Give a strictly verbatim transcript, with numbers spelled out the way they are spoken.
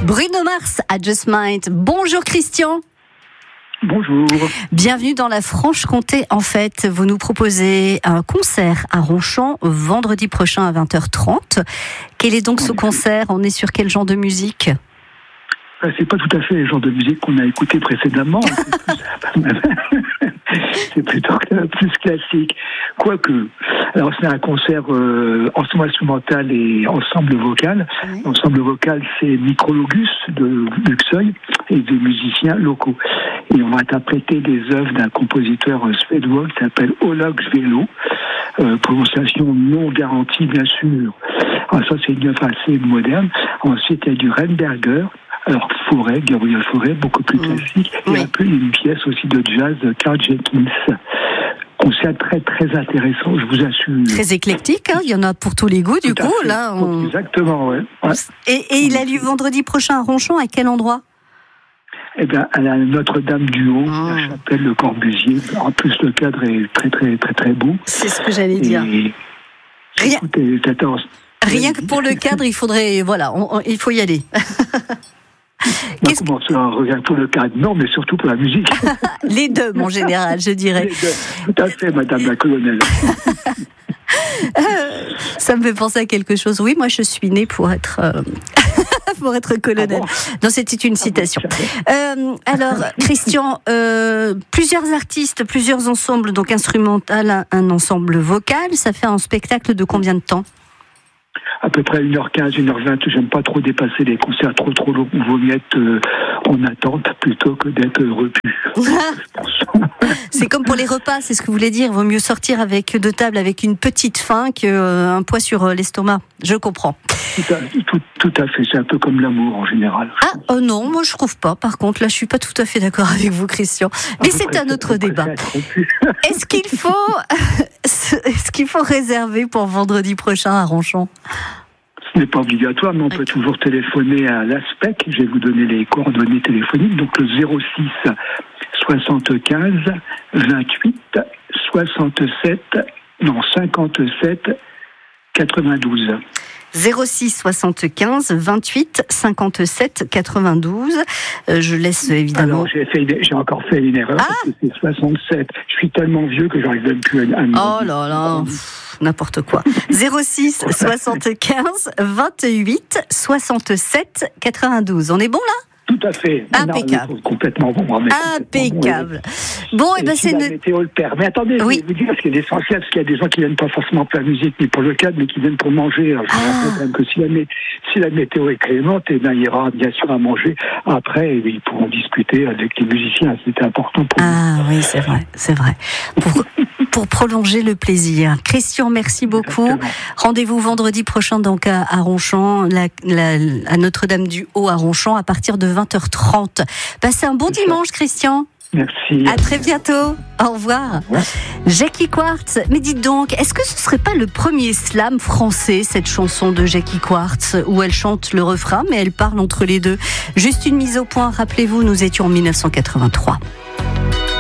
Bruno Mars à Just Mind. Bonjour Christian. Bonjour. Bienvenue dans la Franche-Comté. En fait, vous nous proposez un concert à Ronchamp vendredi prochain à vingt heures trente. Quel est donc ce concert ? On est sur quel genre de musique ? C'est pas tout à fait le genre de musique qu'on a écouté précédemment. C'est plutôt plus classique. Quoique, alors c'est un concert euh, ensemble instrumental et ensemble vocal. Oui. L'ensemble vocal, c'est Micrologus de Luxeuil et des musiciens locaux. Et on va interpréter des œuvres d'un compositeur suédois qui s'appelle Oleg Svelo, euh, prononciation non garantie bien sûr. Alors ça c'est une œuvre assez moderne. Ensuite il y a du Renberger. Alors, Forêt, Gabriel Forêt, beaucoup plus classique. Mmh. Et oui. Un peu une pièce aussi de jazz de Carl Jenkins. Concert très, très intéressant, je vous assure. Très éclectique, hein, il y en a pour tous les goûts, du Tout coup. Là, on... Exactement, oui. Ouais. Et, et il a lieu vendredi prochain à Ronchamp, à quel endroit ? Eh bien, à la Notre-Dame-du-Haut, oh. La chapelle de Corbusier. En plus, le cadre est très, très, très, très beau. C'est ce que j'allais dire. Et... Rien... Écoutez, quatorze... Rien que pour le cadre, il faudrait... Voilà, on, on, il faut y aller. Qu'est-ce comment ça, regarde pour le cadre ? Non, mais surtout pour la musique. Les deux, mon général, je dirais. Les deux. Tout à fait, madame la colonelle. euh, ça me fait penser à quelque chose. Oui, moi, je suis née pour être... Euh... pour être colonel. Ah bon non, c'était une citation. Ah bon, euh, alors, Christian, euh, plusieurs artistes, plusieurs ensembles, donc instrumental, un, un ensemble vocal, ça fait un spectacle de combien de temps ? À peu près une heure quinze, une heure vingt. J'aime pas trop dépasser les concerts trop trop longs. Il vaut mieux être euh, en attente plutôt que d'être repu. C'est comme pour les repas, c'est ce que vous voulez dire. Il vaut mieux sortir avec de table avec une petite faim qu'un euh, poids sur euh, l'estomac. Je comprends. Tout à, tout, tout à fait. C'est un peu comme l'amour en général. Ah oh non, moi je trouve pas. Par contre, là, je suis pas tout à fait d'accord avec vous, Christian. Mais ah, c'est un autre débat. Est-ce qu'il faut, est-ce qu'il faut réserver pour vendredi prochain à Ronchamp ? Ce n'est pas obligatoire, mais on peut toujours téléphoner à l'ASPEC. Je vais vous donner les coordonnées téléphoniques. Donc le zéro six soixante-quinze vingt-huit soixante-sept non cinquante-sept quatre-vingt-douze. zéro six soixante-quinze vingt-huit cinquante-sept quatre-vingt-douze. Euh, je laisse évidemment. Alors j'ai, fait, j'ai encore fait une erreur ah parce que c'est soixante-sept. Je suis tellement vieux que j'arrive même plus à. à oh là là, pff, n'importe quoi. zéro six soixante-quinze vingt-huit soixante-sept quatre-vingt-douze. On est bon là ? Tout à fait. Impeccable. Non, complètement bon. Impeccable. Bon, et, et ben si c'est la une... météo le permet. Attendez, je oui. vais vous dire ce qui est essentiel, parce qu'il y a des gens qui viennent pas forcément pour la musique ni pour le cadre, mais qui viennent pour manger. Alors, je vous rappelle quand même que si la, mé... si la météo est clémente, eh bien, il y aura bien sûr à manger. Après, eh bien, ils pourront discuter avec les musiciens. C'était important pour ah, nous. Ah oui, c'est vrai, c'est vrai. Pour, pour prolonger le plaisir. Christian, merci beaucoup. Exactement. Rendez-vous vendredi prochain donc à, à Ronchamp, la, la, à Notre-Dame-du-Haut à Ronchamp, à partir de vingt heures trente. Passez un bon c'est dimanche, ça. Christian. Merci. À très bientôt. Au revoir. Ouais. Jackie Quartz. Mais dites donc, est-ce que ce serait pas le premier slam français, cette chanson de Jackie Quartz, où elle chante le refrain, mais elle parle entre les deux ? Juste une mise au point. Rappelez-vous, nous étions en dix-neuf cent quatre-vingt-trois.